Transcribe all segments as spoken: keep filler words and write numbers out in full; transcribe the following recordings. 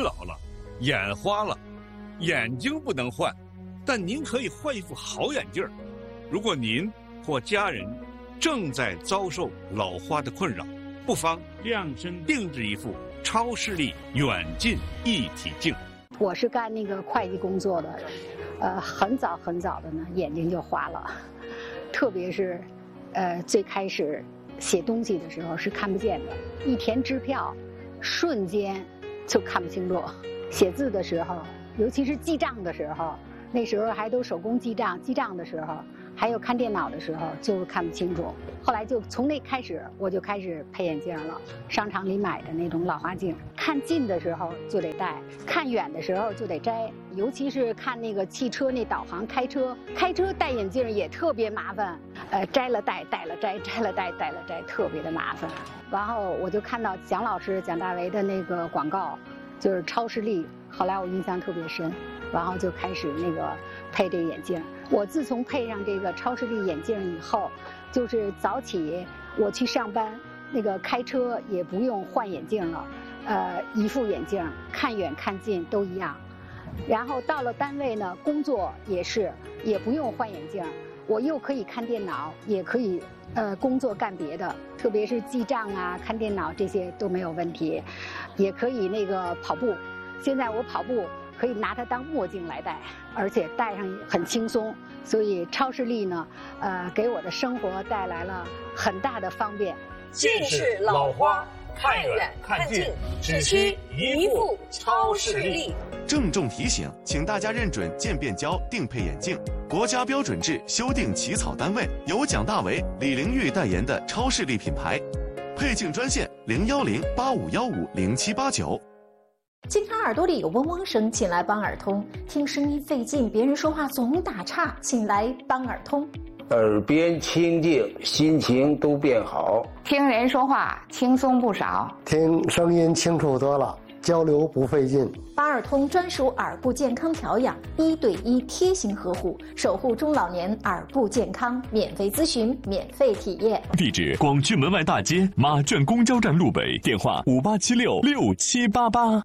老了，眼花了，眼睛不能换，但您可以换一副好眼镜。如果您或家人正在遭受老花的困扰，不妨量身定制一副超视力远近一体镜。 我是干那个会计工作的，呃，很早很早的呢，眼睛就花了，特别是，呃，最开始写东西的时候是看不见的，一填支票，瞬间就看不清楚。写字的时候，尤其是记账的时候，那时候还都手工记账，记账的时候，还有看电脑的时候，就看不清楚。后来就从那开始，我就开始配眼镜了。商场里买的那种老花镜，看近的时候就得戴，看远的时候就得摘。尤其是看那个汽车那导航，开车开车戴眼镜也特别麻烦。呃，摘了戴，戴了摘，摘了戴，戴了摘，特别的麻烦。然后我就看到蒋老师蒋大为的那个广告，就是超视力。后来我印象特别深，然后就开始那个配这个眼镜。我自从配上这个超视力眼镜以后，就是早起我去上班，那个开车也不用换眼镜了，呃，一副眼镜看远看近都一样。然后到了单位呢，工作也是也不用换眼镜，我又可以看电脑，也可以呃工作干别的，特别是记账啊、看电脑这些都没有问题，也可以那个跑步。现在我跑步可以拿它当墨镜来戴，而且戴上很轻松，所以超视力呢，呃，给我的生活带来了很大的方便。 近视老花，看远看近，只需一副超视力。 郑重提醒，请大家认准渐变焦定配眼镜，国家标准制修订起草单位由蒋大为、李玲玉代言的超视力品牌。配镜专线零幺零八五幺五零七八九。 经常耳朵里有嗡嗡声，请来邦耳通；听声音费劲，别人说话总打岔，请来邦耳通。 耳边清静，心情都变好； 听人说话轻松不少， 听声音清楚多了，交流不费劲。 邦耳通专属耳部健康调养，一对一贴心呵护，守护中老年耳部健康，免费咨询，免费体验。 地址：广渠门外大街马圈公交站路北，电话五八七六六七八八。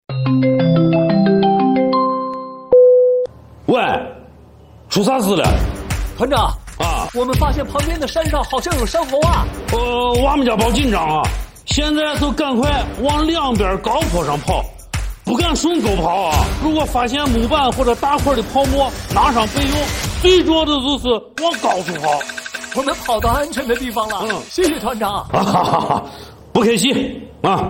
喂，出啥事了？ 团长啊， 我们发现旁边的山上好像有山猴啊！ 呃，我们家报紧张啊，现在就赶快往两边高坡上跑，不敢顺沟跑啊！如果发现木板或者大块的泡沫，拿上备用。最重要的就是往高处跑。 我们跑到安全的地方了，嗯，谢谢团长。 哈哈哈，不客气啊。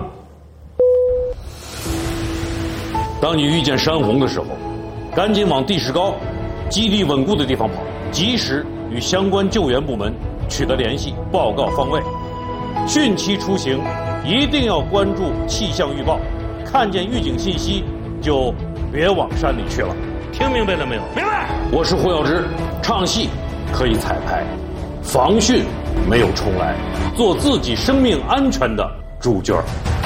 当你遇见山洪的时候，赶紧往地势高、基地稳固的地方跑，及时与相关救援部门取得联系，报告方位。汛期出行一定要关注气象预报，看见预警信息就别往山里去了。听明白了没有？明白。我是胡耀之，唱戏可以彩排，防汛没有重来，做自己生命安全的主角。